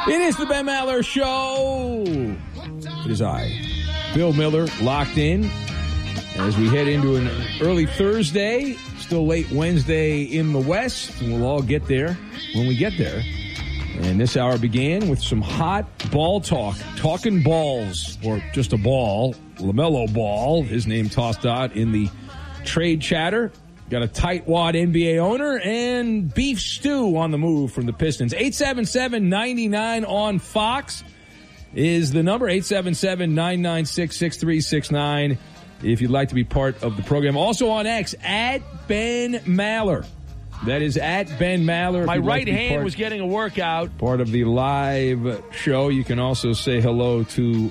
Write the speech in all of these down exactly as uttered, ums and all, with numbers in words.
It is the Ben Maller Show. It is I, Bill Miller, locked in as we head into an early Thursday, still late Wednesday in the West, and we'll all get there when we get there. And this hour began with some hot ball talk, talking balls, or just a ball, LaMelo Ball, his name tossed out in the trade chatter. Got a tightwad N B A owner and beef stew on the move from the Pistons. eight seven seven, nine nine on Fox is the number, eight seven seven, nine nine six, six three six nine if you'd like to be part of the program. Also on X, at Ben Maller. That is at Ben Maller. My right like hand part, was getting a workout. Part of the live show. You can also say hello to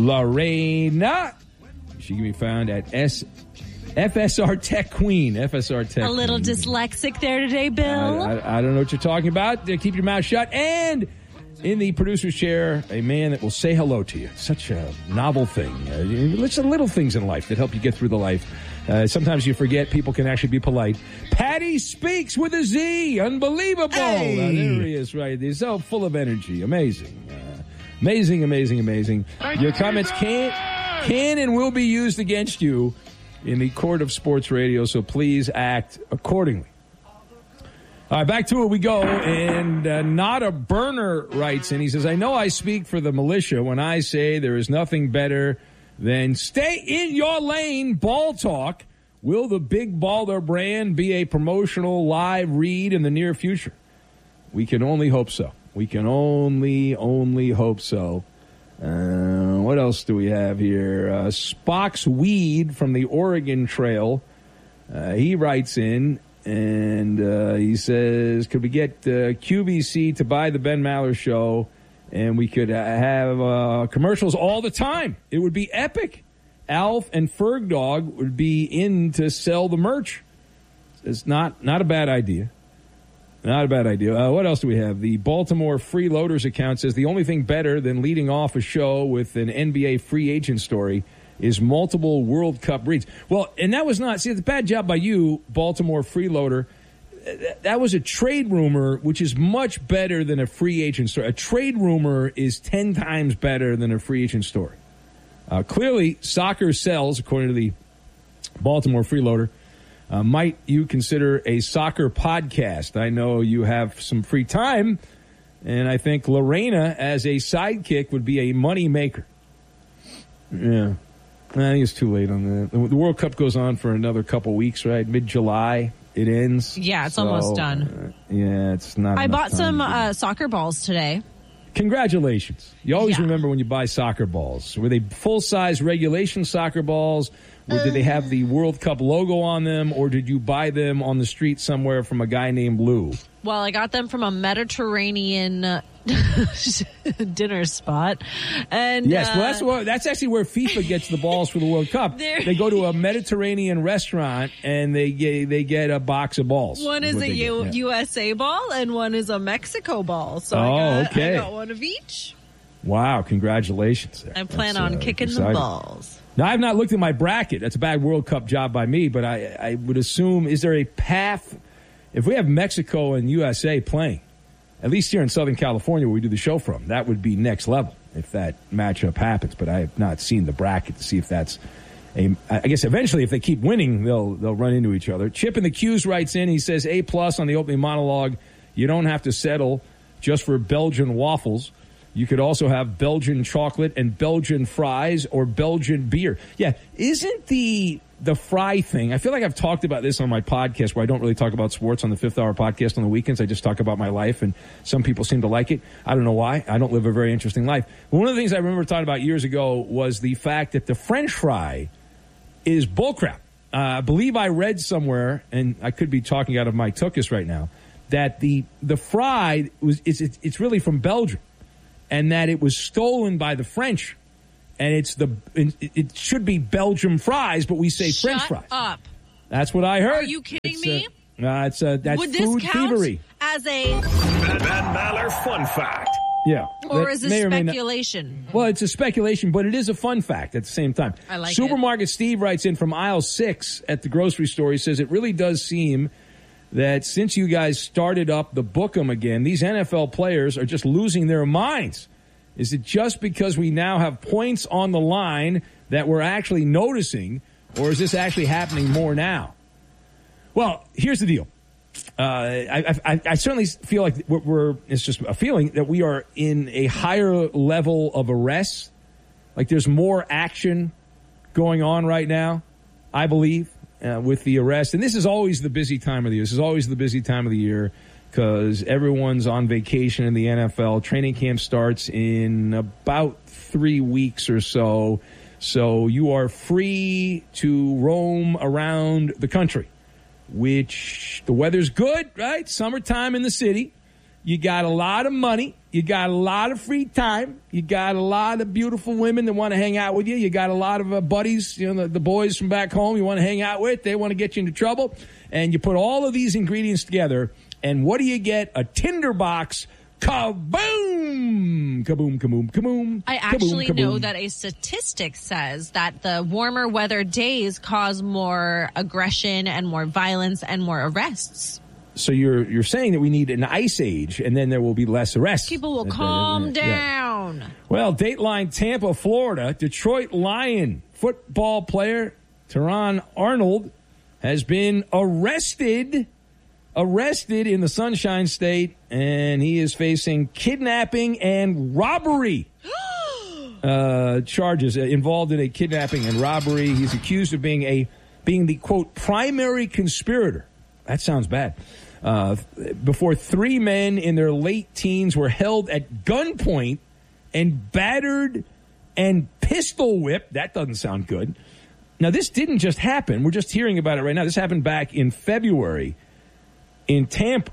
Lorena. She can be found at S. F S R Tech Queen. F S R Tech A little Queen. dyslexic there today, Bill. I, I, I don't know what you're talking about. Keep your mouth shut. And in the producer's chair, a man that will say hello to you. Such a novel thing. Uh, it's the little things in life that help you get through the life. Uh, sometimes you forget people can actually be polite. Patty Speaks with a Z. Unbelievable. Hey. Uh, there he is, right. He's so full of energy. Amazing. Uh, amazing, amazing, amazing. Thank your you, comments can, can and will be used against you in the court of sports radio, so please act accordingly. All right, back to it we go, and uh, Not a Burner writes in. He says, I know I speak for the militia when I say there is nothing better than stay in your lane ball talk. Will the Big Baller brand be a promotional live read in the near future? We can only hope so. We can only, only hope so. Uh, what else do we have here? Uh, Spock's Weed from the Oregon Trail. Uh, he writes in, and uh, he says, could we get uh, Q V C to buy the Ben Maller Show, and we could uh, have uh, commercials all the time? It would be epic. Alf and Ferg Dog would be in to sell the merch. It's not, not a bad idea. Not a bad idea. Uh, what else do we have? The Baltimore Freeloaders account says the only thing better than leading off a show with an N B A free agent story is multiple World Cup reads. Well, and that was not, see, it's a bad job by you, Baltimore Freeloader. That was a trade rumor, which is much better than a free agent story. A trade rumor is ten times better than a free agent story. Uh, clearly, soccer sells, according to the Baltimore Freeloader. Uh, might you consider a soccer podcast? I know you have some free time, and I think Lorena as a sidekick would be a money maker. Yeah. I think it's too late on that. The World Cup goes on for another couple weeks, right? Mid-July, it ends. Yeah, it's so, almost done. Uh, yeah, it's not I bought some to uh, soccer balls today. Congratulations. You always Yeah. remember when you buy soccer balls. Were they full-size regulation soccer balls? Or did they have the World Cup logo on them? Or did you buy them on the street somewhere from a guy named Lou? Well, I got them from a Mediterranean uh, dinner spot. And Yes, uh, well, that's what, that's actually where FIFA gets the balls for the World Cup. They go to a Mediterranean restaurant and they get they get a box of balls. one is what a they U- get, yeah. U S A ball and one is a Mexico ball. So Oh, I, got, okay. I got one of each. Wow, congratulations. There. I plan That's, on uh, kicking exciting. the balls. Now, I've not looked at my bracket. That's a bad World Cup job by me, but I, I would assume, is there a path? If we have Mexico and U S A playing, at least here in Southern California where we do the show from, that would be next level if that matchup happens. But I have not seen the bracket to see if that's a, I guess eventually if they keep winning, they'll they'll run into each other. Chip in the Q's writes in, he says, A plus on the opening monologue. You don't have to settle just for Belgian waffles. You could also have Belgian chocolate and Belgian fries or Belgian beer. Yeah, isn't the the fry thing, I feel like I've talked about this on my podcast where I don't really talk about sports on the Fifth Hour podcast on the weekends. I just talk about my life, and some people seem to like it. I don't know why. I don't live a very interesting life. But one of the things I remember talking about years ago was the fact that the French fry is bullcrap. Uh, I believe I read somewhere, and I could be talking out of my tuchus right now, that the the fry was it's it's, it's really from Belgium. And that it was stolen by the French, and it's the it, it should be Belgium fries, but we say Shut French fries. up. That's what I heard. Are you kidding it's, me? Uh, uh, it's uh, that's Would food this count thievery. as a Ben Maller fun fact. Yeah, or that is it may or may not- speculation? Well, it's a speculation, but it is a fun fact at the same time. I like Supermarket Steve writes in from aisle six at the grocery store. He says it really does seem that since you guys started up the Book'em again, these N F L players are just losing their minds. Is it just because we now have points on the line that we're actually noticing, or is this actually happening more now? Well, here's the deal. Uh, I, I, I certainly feel like we're, we're, it's just a feeling that we are in a higher level of arrests. Like there's more action going on right now, I believe, uh, with the arrest. And this is always the busy time of the year. This is always the busy time of the year because everyone's on vacation in the N F L. Training camp starts in about three weeks or so. So you are free to roam around the country, which the weather's good, right? Summertime in the city. You got a lot of money. You got a lot of free time. You got a lot of beautiful women that want to hang out with you. You got a lot of uh, buddies, you know, the, the boys from back home you want to hang out with. They want to get you into trouble. And you put all of these ingredients together, and what do you get? A tinderbox. Kaboom! Kaboom, kaboom, kaboom. I actually kaboom, kaboom. know that a statistic says that the warmer weather days cause more aggression and more violence and more arrests. So you're you're saying that we need an ice age, and then there will be less arrests. People will that, calm that, that, down. Yeah. Well, Dateline Tampa, Florida, Detroit Lion football player Teron Arnold has been arrested, arrested in the Sunshine State, and he is facing kidnapping and robbery uh, charges uh, involved in a kidnapping and robbery. He's accused of being a being the quote primary conspirator. That sounds bad. Uh, before three men in their late teens were held at gunpoint and battered and pistol whipped. That doesn't sound good. Now, this didn't just happen. We're just hearing about it right now. This happened back in February in Tampa.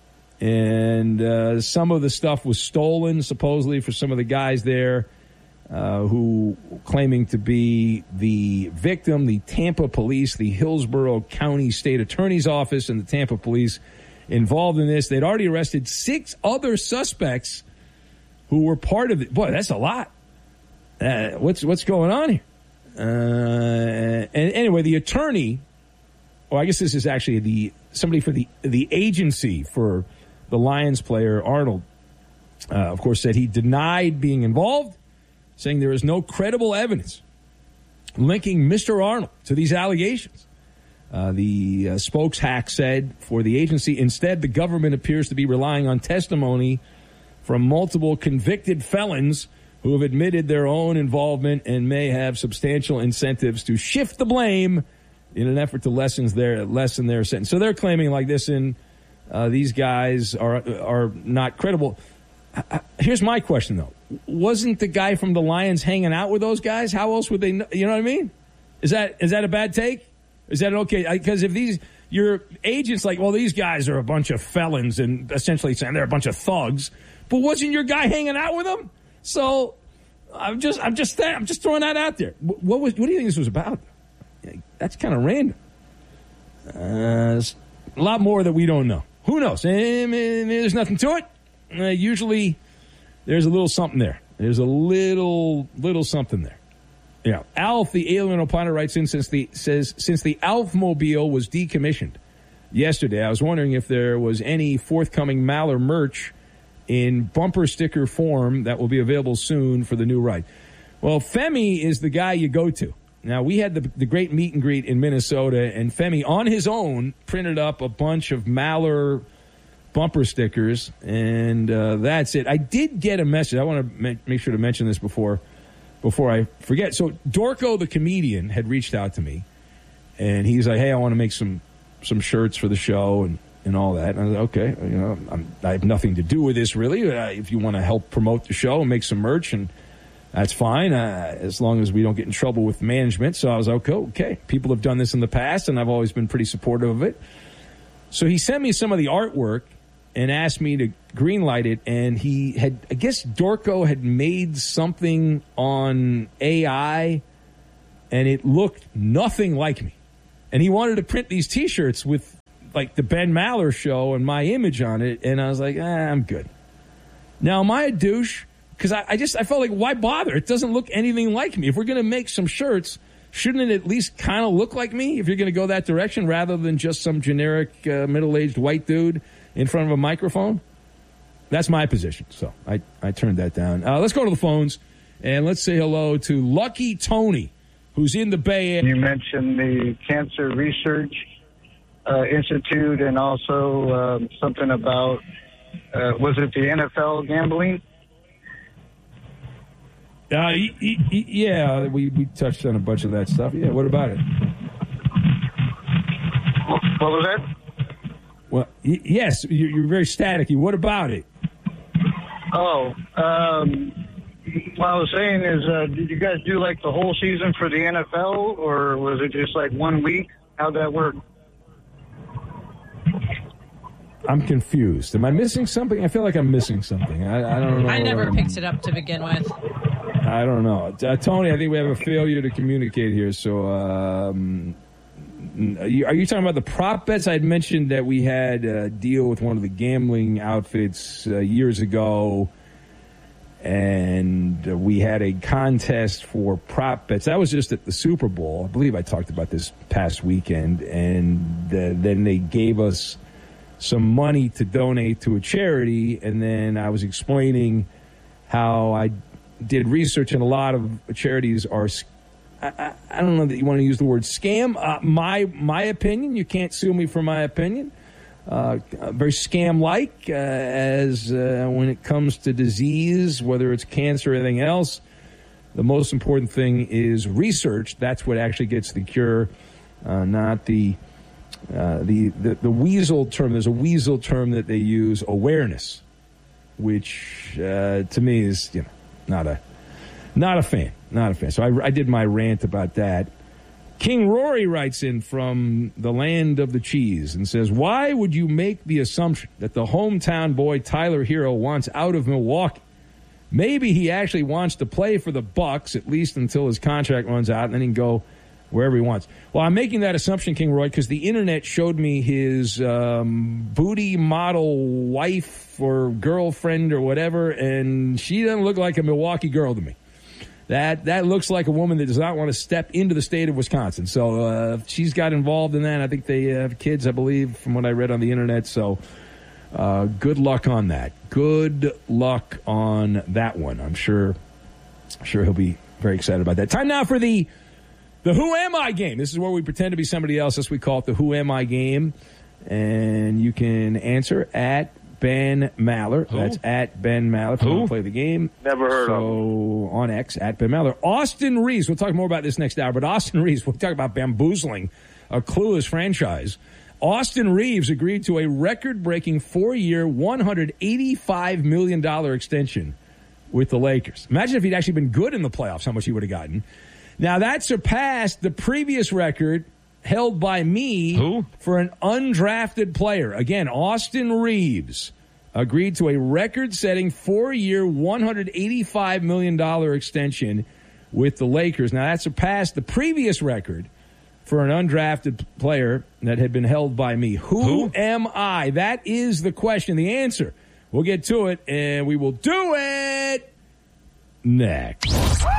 And uh, some of the stuff was stolen, supposedly, for some of the guys there uh, who claiming to be the victim. The Tampa police, the Hillsborough County State Attorney's Office, and the Tampa police involved in this. They'd already arrested six other suspects who were part of it. Boy, that's a lot. Uh, what's what's going on here? Uh, and anyway, the attorney, or I guess this is actually the somebody for the the agency for the Lions player Arnold, uh, of course, said he denied being involved, saying there is no credible evidence linking Mister Arnold to these allegations. Uh, the uh, spokeshack said for the agency, instead, the government appears to be relying on testimony from multiple convicted felons who have admitted their own involvement and may have substantial incentives to shift the blame in an effort to lessen their, lessen their sentence. So they're claiming like this, and uh, these guys are are not credible. Here's my question, though. Wasn't the guy from the Lions hanging out with those guys? How else would they know? You know what I mean? Is that is that a bad take? Is that okay? Because if these your agents like, well, these guys are a bunch of felons and essentially saying they're a bunch of thugs, but wasn't your guy hanging out with them? So I'm just, I'm just, I'm just throwing that out there. What was, what do you think this was about? That's kind of random. Uh, a lot more that we don't know. Who knows? There's nothing to it. Uh, usually, there's a little something there. There's a little, little something there. Yeah, Alf, the alien opiner, writes in since the says since the Alf-mobile was decommissioned yesterday, I was wondering if there was any forthcoming Maller merch in bumper sticker form that will be available soon for the new ride. Well, Femi is the guy you go to. Now, we had the, the great meet and greet in Minnesota, and Femi, on his own, printed up a bunch of Maller bumper stickers, and uh, that's it. I did get a message. I want to make sure to mention this before before I forget. So, Dorco, the comedian, had reached out to me, and he's like, hey, I want to make some, some shirts for the show, and and all that. And I was like, okay, you know, I'm, I have nothing to do with this, really. Uh, if you want to help promote the show and make some merch, and that's fine, uh, as long as we don't get in trouble with management. So I was like, okay, okay. People have done this in the past, and I've always been pretty supportive of it. So he sent me some of the artwork and asked me to greenlight it, and he had, I guess Dorco had made something on A I, and it looked nothing like me. And he wanted to print these T-shirts with like the Ben Maller show and my image on it, and I was like, eh, I'm good. Now, am I a douche? Because I, I just, I felt like, why bother? It doesn't look anything like me. If we're going to make some shirts, shouldn't it at least kind of look like me if you're going to go that direction rather than just some generic uh, middle-aged white dude in front of a microphone? That's my position, so I, I turned that down. Uh, let's go to the phones, and let's say hello to Lucky Tony, who's in the Bay Area. You mentioned the Cancer Research uh, Institute and also um, something about, uh, was it the N F L gambling? Uh, y- y- yeah, we, we touched on a bunch of that stuff. Yeah, what about it? What was that? Well, y- yes, you're, you're very staticky. What about it? Oh, um, what I was saying is, uh, did you guys do like the whole season for the N F L, or was it just like one week? How'd that work? I'm confused. Am I missing something? I feel like I'm missing something. I, I don't know. I never um, picked it up to begin with. I don't know. Uh, Tony, I think we have a failure to communicate here. So, um, are you, are you talking about the prop bets? I had mentioned that we had a deal with one of the gambling outfits uh, years ago, and uh, we had a contest for prop bets. That was just at the Super Bowl. I believe I talked about this past weekend, and uh, then they gave us some money to donate to a charity, and then I was explaining how I did research, and a lot of charities are, I, I, I don't know that you want to use the word scam. Uh, my my opinion, you can't sue me for my opinion, uh, very scam-like uh, as uh, when it comes to disease, whether it's cancer or anything else. The most important thing is research. That's what actually gets the cure, uh, not the, uh, the, the, the weasel term. There's a weasel term that they use, awareness, which uh, to me is, you know, Not a, not a fan, not a fan. So I, I did my rant about that. King Rory writes in from the land of the cheese and says, why would you make the assumption that the hometown boy Tyler Hero wants out of Milwaukee? Maybe he actually wants to play for the Bucks, at least until his contract runs out, and then he can go wherever he wants. Well, I'm making that assumption, King Roy, because the internet showed me his um, booty model wife or girlfriend or whatever, and she doesn't look like a Milwaukee girl to me. That that looks like a woman that does not want to step into the state of Wisconsin. So uh, she's got involved in that. I think they have kids, I believe, from what I read on the internet. So uh, good luck on that. Good luck on that one. I'm sure, sure he'll be very excited about that. Time now for the the Who Am I game. This is where we pretend to be somebody else. This we call it the Who Am I game. And you can answer at Ben Maller. Who? That's at Ben Maller. If you want to play the game. Never heard so, of him. on X, at Ben Maller. Austin Reeves. We'll talk more about this next hour, but Austin Reeves, we'll talk about bamboozling a clueless franchise. Austin Reeves agreed to a record-breaking four-year, one hundred eighty-five million dollars extension with the Lakers. Imagine if he'd actually been good in the playoffs, how much he would have gotten. Now, that surpassed the previous record held by me Who? for an undrafted player. Again, Austin Reeves agreed to a record-setting four-year, one hundred eighty-five million dollars extension with the Lakers. Now, that surpassed the previous record for an undrafted player that had been held by me. Who, Who? am I? That is the question. The answer. We'll get to it, and we will do it next.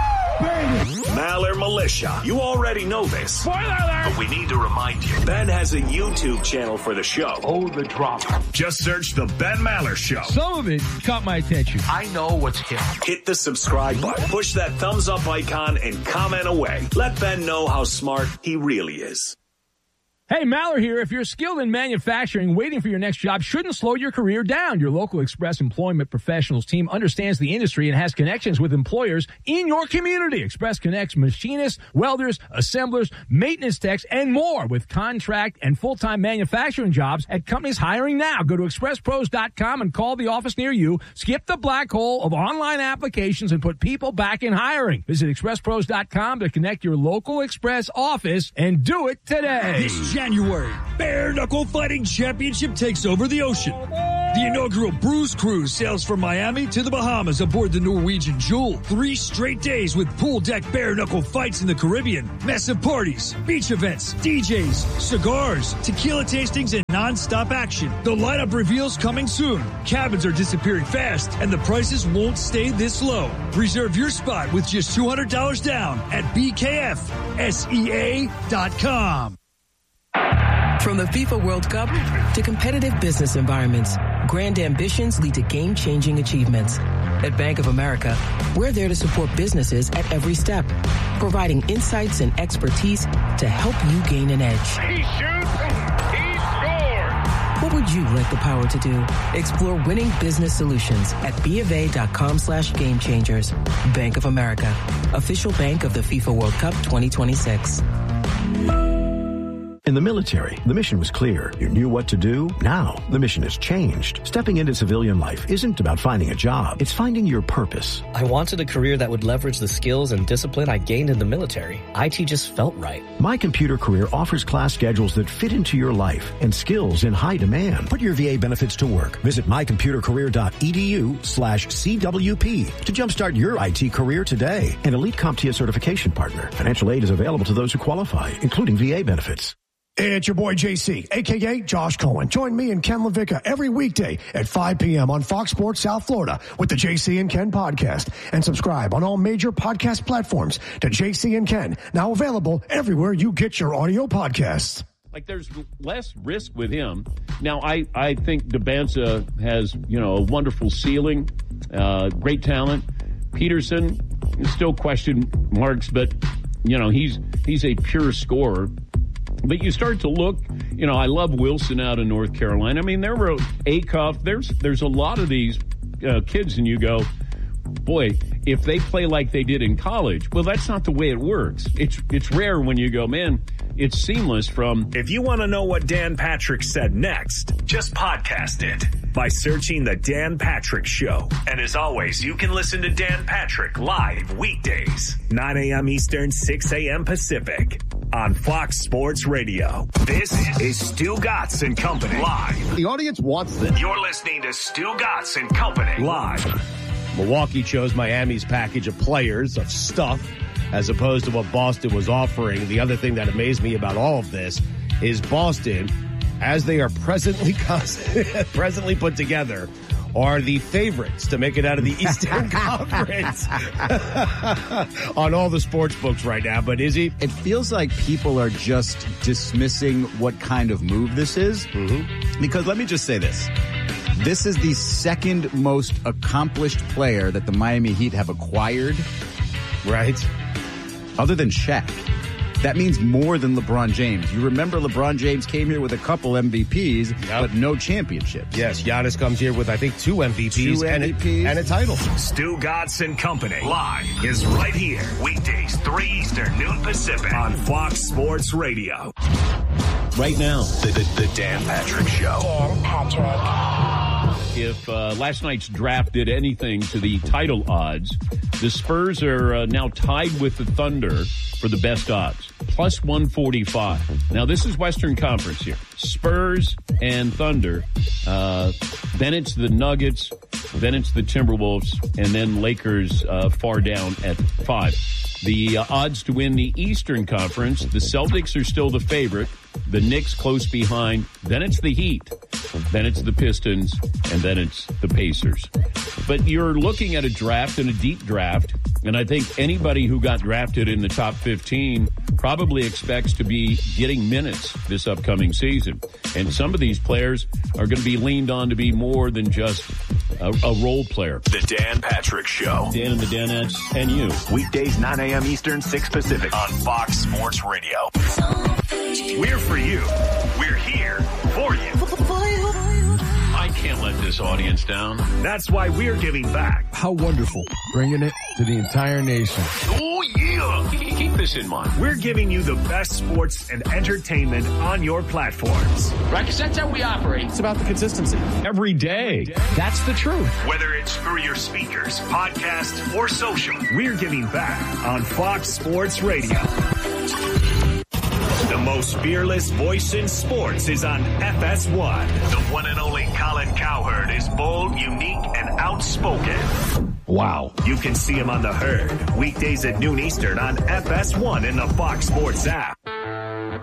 Maller Militia. You already know this. Spoiler alert! But we need to remind you. Ben has a YouTube channel for the show. Oh, the drama. Just search The Ben Maller Show. Some of it caught my attention. I know what's hip. Hit the subscribe button. Push that thumbs up icon and comment away. Let Ben know how smart he really is. Hey, Maller here. If you're skilled in manufacturing, waiting for your next job shouldn't slow your career down. Your local Express Employment Professionals team understands the industry and has connections with employers in your community. Express connects machinists, welders, assemblers, maintenance techs, and more with contract and full-time manufacturing jobs at companies hiring now. Go to express pros dot com and call the office near you. Skip the black hole of online applications and put people back in hiring. Visit express pros dot com to connect your local Express office and do it today. This January, Bare Knuckle Fighting Championship takes over the ocean. The inaugural Bruise Cruise sails from Miami to the Bahamas aboard the Norwegian Jewel. Three straight days with pool deck bare-knuckle fights in the Caribbean, massive parties, beach events, D Js, cigars, tequila tastings, and non-stop action. The lineup reveals coming soon. Cabins are disappearing fast, and the prices won't stay this low. Reserve your spot with just two hundred dollars down at B K F S E A dot com. From the FIFA World Cup to competitive business environments, grand ambitions lead to game-changing achievements. At Bank of America, we're there to support businesses at every step, providing insights and expertise to help you gain an edge. He shoots, he scores! What would you like the power to do? Explore winning business solutions at BofA.com slash game changers. Bank of America, official bank of the FIFA World Cup twenty twenty-six. In the military, the mission was clear. You knew what to do. Now, the mission has changed. Stepping into civilian life isn't about finding a job. It's finding your purpose. I wanted a career that would leverage the skills and discipline I gained in the military. I T just felt right. My Computer Career offers class schedules that fit into your life and skills in high demand. Put your V A benefits to work. Visit mycomputercareer.edu slash CWP to jumpstart your I T career today. An elite CompTIA certification partner. Financial aid is available to those who qualify, including V A benefits. It's your boy J C, a k a. Josh Cohen. Join me and Ken LaVicka every weekday at five p.m. on Fox Sports South Florida with the J C and Ken podcast. And subscribe on all major podcast platforms to J C and Ken, now available everywhere you get your audio podcasts. Like, there's less risk with him. Now, I, I think Debanza has, you know, a wonderful ceiling, uh, great talent. Peterson, still question marks, but, you know, he's he's a pure scorer. But you start to look, you know, I love Wilson out of North Carolina. I mean, there were Acuff. There's there's a lot of these uh, kids, and you go, boy, if they play like they did in college, well, that's not the way it works. It's it's rare when you go, man, it's seamless from. If you want to know what Dan Patrick said next, just podcast it by searching The Dan Patrick Show. And as always, you can listen to Dan Patrick live weekdays, nine a.m. Eastern, six a.m. Pacific on Fox Sports Radio. This is Stu Gatz and Company live. The audience wants this. You're listening to Stu Gatz and Company live. Milwaukee chose Miami's package of players, of stuff, as opposed to what Boston was offering. The other thing that amazed me about all of this is Boston, as they are presently presently put together, are the favorites to make it out of the Eastern Conference on all the sports books right now. But is he? It feels like people are just dismissing what kind of move this is. Mm-hmm. Because let me just say this. This is the second most accomplished player that the Miami Heat have acquired. Right. Other than Shaq. That means more than LeBron James. You remember LeBron James came here with a couple M V Ps, yep, but no championships. Yes, Giannis comes here with, I think, two M V Ps, two and, M V Ps. A, and a title. Stu Gatz and Company live is right here. Weekdays, three Eastern, noon Pacific on Fox Sports Radio. Right now, the, the, the Dan Patrick Show. Dan Patrick. If uh, last night's draft did anything to the title odds, the Spurs are uh, now tied with the Thunder for the best odds, plus one forty-five. Now, this is Western Conference here. Spurs and Thunder. Uh, then it's the Nuggets. Then it's the Timberwolves. And then Lakers uh, far down at five. The uh, odds to win the Eastern Conference, the Celtics are still the favorite. The Knicks close behind. Then it's the Heat. Then it's the Pistons. And then it's the Pacers. But you're looking at a draft and a deep draft. And I think anybody who got drafted in the top fifteen probably expects to be getting minutes this upcoming season. And some of these players are going to be leaned on to be more than just a, a role player. The Dan Patrick Show. Dan and the Danettes and you. Weekdays, nine a.m. Eastern, six Pacific on Fox Sports Radio. We're for you. We're here for you. I can't let this audience down. That's why we're giving back. How wonderful. Bringing it to the entire nation. Oh, yeah. Keep this in mind. We're giving you the best sports and entertainment on your platforms. Right, because that's how we operate. It's about the consistency. Every day. That's the truth. Whether it's through your speakers, podcast, or social, we're giving back on Fox Sports Radio. The most fearless voice in sports is on F S one. The one and only Colin Cowherd is bold, unique, and outspoken. Wow. You can see him on The Herd, weekdays at noon Eastern on F S one in the Fox Sports app.